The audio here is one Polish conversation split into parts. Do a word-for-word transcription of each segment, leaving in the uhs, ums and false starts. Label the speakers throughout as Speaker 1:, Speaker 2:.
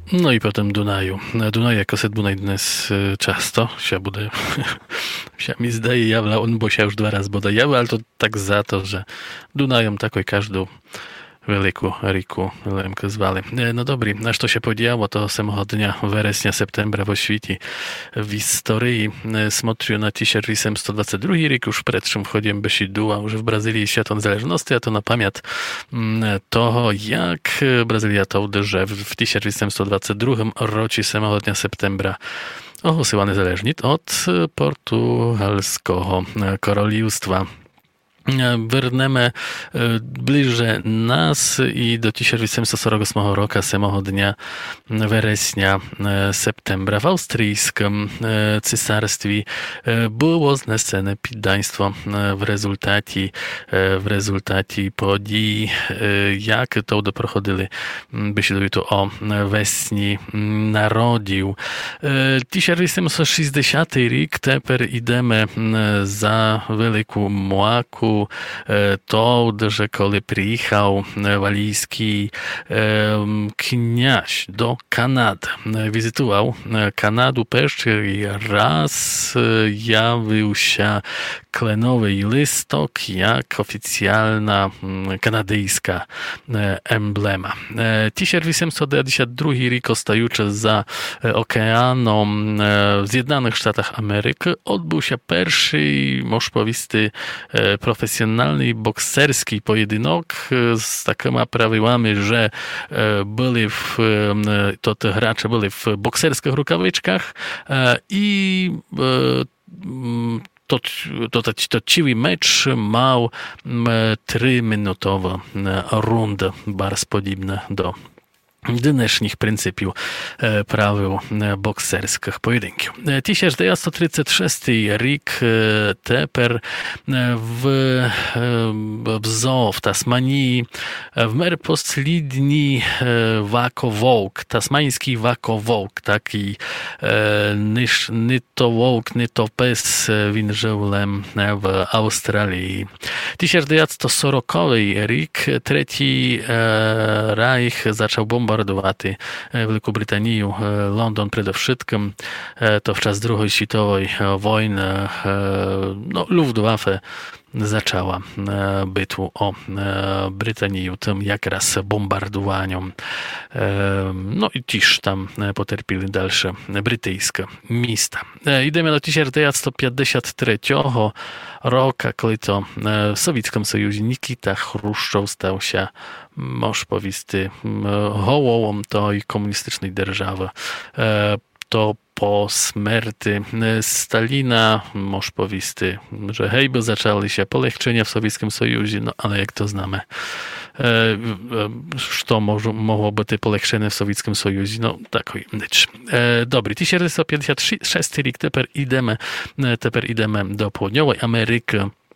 Speaker 1: No i potem Dunaju. Dunaj jako set bude dnes často, ša bude, ša mi zdaje javila, on bo ša už dva raz bude javila, ale to tak za to, že Dunajom takoj každú veľkú riku Lemke zvali. No dobrý, na što się podziało to samego dnia weresnia, septembra vo świecie w historii. Smotriu na tysiąc osiemset dwadzieścia drugi rok, już przed czym wchodziłem by się duła, już w Brazylii świat niezależności, a to na pamięć toho, jak Brazylia to uderze w tysiąc osiemset dwadzieścia drugim roku samego dnia septembra ogłosiła niezależność od portugalskiego królestwa. Werneme bliže nas i do tysiąc osiemset czterdzieści ósmego roku samego dnia weresnia, septembra w austrijskim cesarstwie było znesene підданство w rezultacie w rezultacie podій, jak to doprochodzili, by się dowiedzieć o wesni narodził. tysiąc osiemset sześćdziesiąty rok, teper ideme za wielką młaku to, że kiedy przyjechał walijski kniaź do Kanady, wizytował Kanadę pierwszy raz, jawił się klenowy listok jak oficjalna kanadyjska emblema. tysiąc osiemset dziewięćdziesiąty drugi rok, ostający za okeanem w Zjednoczonych Stanach Ameryki, odbył się pierwszy, można powiedzieć, profesjonalny i bokserski pojedynek z takimi prawidłami, że byli w, to te gracze byli w bokserskich rękawiczkach i to, to, to, to ciły mecz miał trzyminutową rundę, bardzo podobne do dnešních principů pravił bokserských pojedynków. tysiąc dziewięćset trzydziesty szósty rok, teper w, w zoo w Tasmanii w mer poslední vakovouk, tasmański vakovouk, taki niż ni to vouk, ni to pes, він żył w Australii. tysiąc dziewięćset czterdziesty rok, Trzeci Reich zaczął bombardować Wielką Brytanię, London przede wszystkim, to w czas drugiej światowej wojny, no, Luftwaffe zaczęła bitwę o Brytanię, tym jak raz bombardowaniom. No i też tam poterpili dalsze brytyjskie miasta. Idziemy do tysiąc dziewięćset pięćdziesiątego trzeciego roku, kiedy to w Sowieckim Sojuzie Nikita Chruszczow stał się, można powiedzieć, hołową tej komunistycznej держаwy. To po śmierci Stalina, można powiedzieć, że hejby zaczęły się polehczenia w Sowieckim Sojuzie, no ale jak to znamy, co mogłoby te polehczenie w Sowieckim Sojuzie, no takiej nic. Dobry, tysiąc dziewięćset pięćdziesiąty szósty rok, teper idemy, teper idemy do Południowej Ameryki.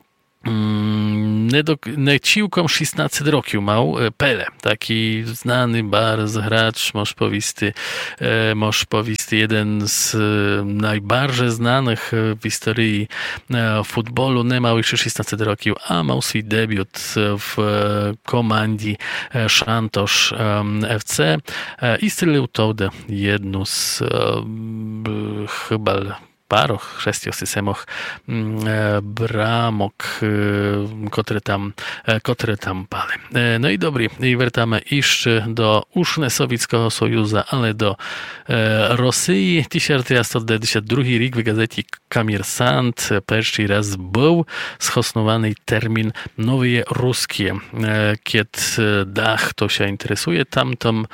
Speaker 1: Neciłkom szesnaście roków miał Pele, taki znany bardzo gracz, można powiedzieć, można powiedzieć, jeden z najbardziej znanych w historii futbolu. Nie miał jeszcze szesnaście roków, a miał swój debiut w komandzie Santos F C i strzelił wtedy jedną z chyba paroch, šestioch si semoch brámok, ktoré tam, ktoré tam pali. No i dobry, i wracamy jeszcze do už ne Sowieckiego Sojuza, ale do Rosji. tysiąc dziewięćset dziewięćdziesiąty drugi rok w gazecie Kommersant pierwszy raz był schosnowany termin nowe ruskie. Kiedy dach to się interesuje tamtą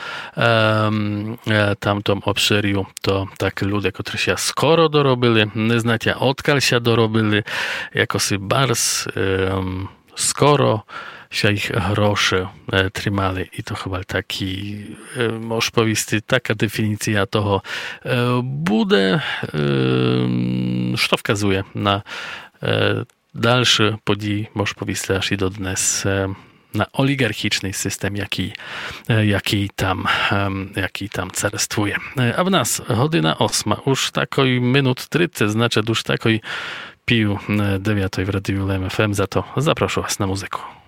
Speaker 1: tamtą obszariu, to tak ludzie, którzy się skoro dorobili, nie znacie odkal się dorobili, jako si bars um, skoro się ich grosze e, trzymali i to chyba taki, e, można powiedzieć, taka definicja toho e, bude, e, co wskazuje na e, dalsze podії, można powiedzieć, aż i do dnes, e, na oligarchiczny system, jaki, jaki, tam, jaki tam carstwuje. A w nas godzina ósma, już takoj minut trzydzieści, znaczy już takoj pił dziewiątej w Radiu L M F M, za to zaproszę was na muzykę.